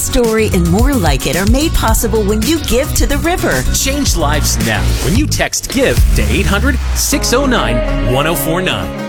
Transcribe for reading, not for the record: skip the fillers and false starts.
story and more like it are made possible when you give to the river. Change lives now when you text GIVE to 800-609-1049.